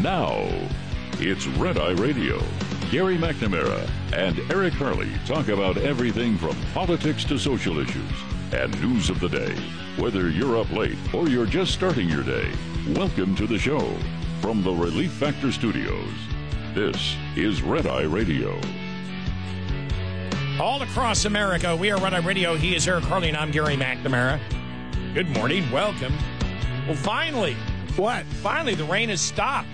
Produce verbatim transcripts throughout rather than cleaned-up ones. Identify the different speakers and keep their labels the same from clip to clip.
Speaker 1: Now, it's Red Eye Radio. Gary McNamara and Eric Harley talk about everything from politics to social issues and news of the day. Whether you're up late or you're just starting your day, welcome to the show. From the Relief Factor Studios, this is Red Eye Radio.
Speaker 2: All across America, we are Red Eye Radio. He is Eric Harley, and I'm Gary McNamara. Good morning. Welcome. Well, finally.
Speaker 3: What?
Speaker 2: Finally, the rain has stopped.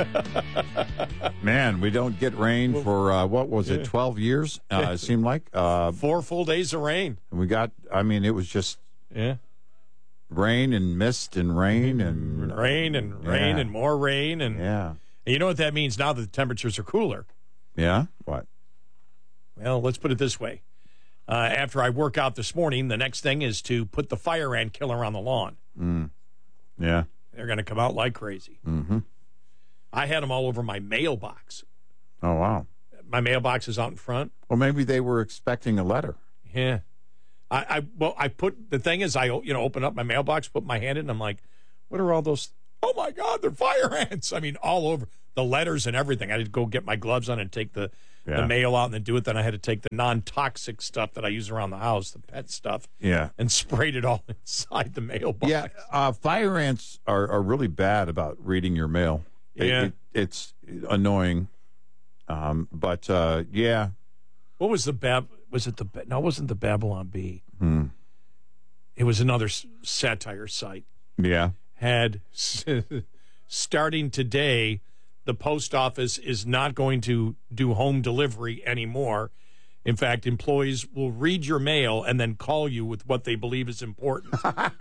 Speaker 3: Man, we don't get rain for, uh, what was it, twelve years, uh, it seemed like. Uh,
Speaker 2: Four full days of rain.
Speaker 3: And we got, I mean, it was just
Speaker 2: Yeah.
Speaker 3: rain and mist and rain and...
Speaker 2: Rain and rain
Speaker 3: yeah.
Speaker 2: and more rain. And,
Speaker 3: Yeah.
Speaker 2: and you know what that means now that the temperatures are cooler?
Speaker 3: Yeah? What?
Speaker 2: Well, let's put it this way. Uh, after I work out this morning, the next thing is to put the fire ant killer on the lawn.
Speaker 3: Mm. Yeah.
Speaker 2: They're going to come out like crazy.
Speaker 3: Mm-hmm.
Speaker 2: I had them all over my mailbox.
Speaker 3: Oh, wow.
Speaker 2: My mailbox is out in front.
Speaker 3: Well, maybe they were expecting a letter.
Speaker 2: Yeah. I, I well, I put, the thing is, I, you know, open up my mailbox, put my hand in, and I'm like, what are all those? Oh, my God, they're fire ants. I mean, all over. The letters and everything. I had to go get my gloves on and take the,
Speaker 3: Yeah.
Speaker 2: the mail out and then do it. Then I had to take the non-toxic stuff that I use around the house, the pet stuff,
Speaker 3: Yeah.
Speaker 2: and sprayed it all inside the mailbox.
Speaker 3: Yeah, uh, fire ants are, are really bad about reading your mail. It-
Speaker 2: Yeah.
Speaker 3: it, it's annoying. Um, but, uh, yeah.
Speaker 2: What was the Bab? Was it the Ba- no? It wasn't the Babylon Bee.
Speaker 3: Hmm.
Speaker 2: It was another s- satire site.
Speaker 3: Yeah.
Speaker 2: Had starting today, the post office is not going to do home delivery anymore. In fact, employees will read your mail and then call you with what they believe is important.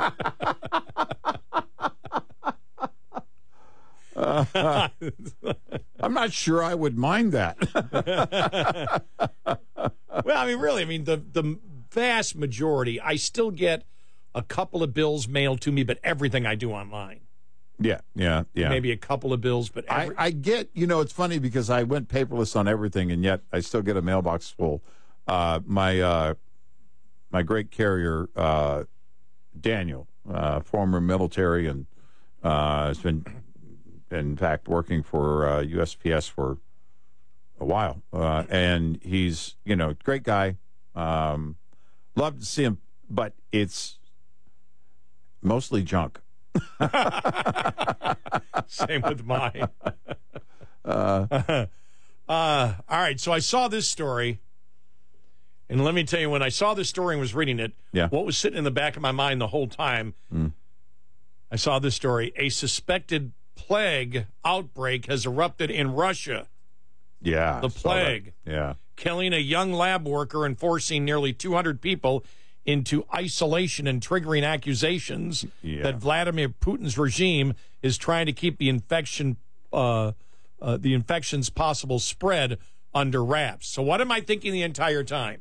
Speaker 3: uh, I'm not sure I would mind that.
Speaker 2: Well, I mean, really, I mean, the, the vast majority, I still get a couple of bills mailed to me, but everything I do online.
Speaker 3: Yeah, yeah, yeah.
Speaker 2: Maybe a couple of bills, but every-
Speaker 3: I, I get, you know, it's funny because I went paperless on everything, and yet I still get a mailbox full. Uh, my uh, my great carrier, uh, Daniel, uh, former military, and uh, has been, in fact, working for uh, U S P S for a while, uh, and he's, you know, great guy. Um, love to see him, but it's mostly junk.
Speaker 2: Same with mine. uh, uh, all right, so I saw this story, and let me tell you, when I saw this story and was reading it,
Speaker 3: Yeah.
Speaker 2: what was sitting in the back of my mind the whole time,
Speaker 3: Mm.
Speaker 2: I saw this story. A suspected plague outbreak has erupted in Russia,
Speaker 3: Yeah.
Speaker 2: The
Speaker 3: I saw that.
Speaker 2: plague.
Speaker 3: Yeah.
Speaker 2: killing a young lab worker and forcing nearly two hundred people into isolation and triggering accusations
Speaker 3: Yeah.
Speaker 2: that Vladimir Putin's regime is trying to keep the infection, uh, uh, the infection's possible spread under wraps. So what am I thinking the entire time?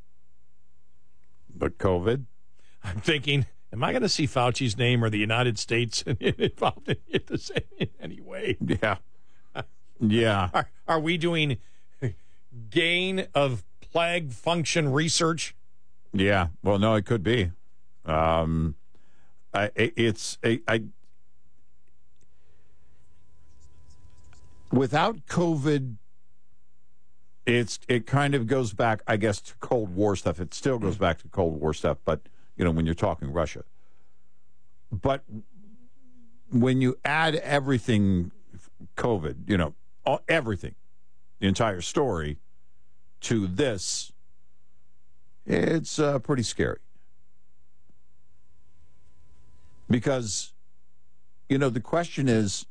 Speaker 3: But COVID?
Speaker 2: I'm thinking, am I going to see Fauci's name or the United States involved in it the same in any way?
Speaker 3: Yeah. Yeah.
Speaker 2: Are, are we doing gain of plague function research?
Speaker 3: Yeah. Well, no, it could be. Um, I, it's a, I, without COVID, it's it kind of goes back, I guess, to Cold War stuff. It still goes back to Cold War stuff, but you know, when you're talking Russia. But when you add everything, COVID, you know, all, everything, the entire story to this, it's uh, pretty scary. Because, you know, the question is,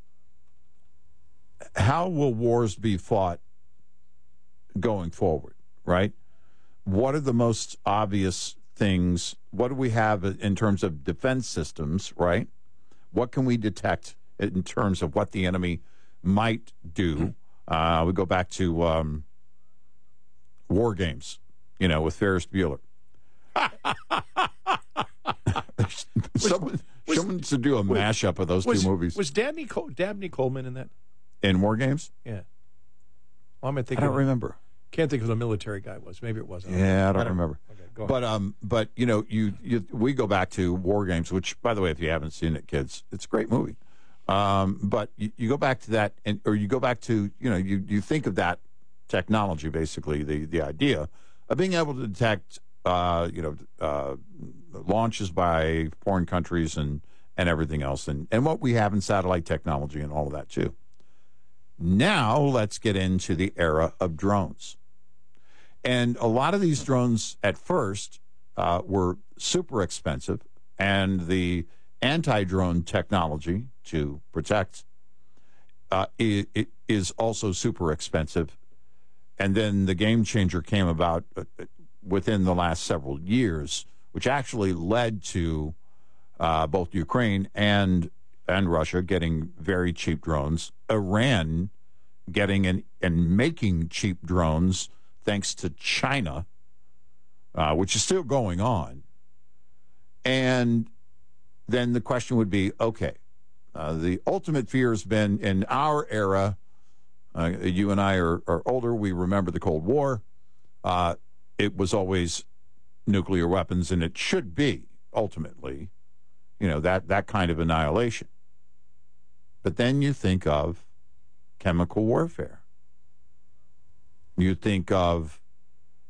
Speaker 3: how will wars be fought going forward, right? What are the most obvious things? What do we have in terms of defense systems, right? What can we detect in terms of what the enemy might do? Uh, we go back to um, War Games, you know, with Ferris Bueller. someone,
Speaker 2: was,
Speaker 3: someone should do a mashup of those
Speaker 2: was,
Speaker 3: two movies.
Speaker 2: Was Dabney, Col- Dabney Coleman in that?
Speaker 3: In War Games?
Speaker 2: Yeah. Well, I'm
Speaker 3: I
Speaker 2: thinking.
Speaker 3: don't remember.
Speaker 2: Can't think of who the military guy was. Maybe it wasn't.
Speaker 3: Yeah, I don't
Speaker 2: I don't-
Speaker 3: remember.
Speaker 2: Okay, go
Speaker 3: But um, but you know, you, you we go back to War Games, which, by the way, if you haven't seen it, kids, it's a great movie. Um, but you, you go back to that, and or you go back to, you know, you, you think of that technology, basically, the, the idea of being able to detect, uh, you know, uh, launches by foreign countries and, and everything else, and, and what we have in satellite technology and all of that, too. Now, let's get into the era of drones. And a lot of these drones at first uh, were super expensive, and the anti-drone technology to protect uh, it, it is also super expensive. And then the game changer came about within the last several years, which actually led to uh, both Ukraine and and Russia getting very cheap drones, Iran getting and, and making cheap drones thanks to China, uh, which is still going on. And then the question would be, okay, uh, the ultimate fear has been in our era, uh, you and I are, are older, we remember the Cold War, uh, it was always nuclear weapons, and it should be, ultimately, you know, that, that kind of annihilation. But then you think of chemical warfare. You think of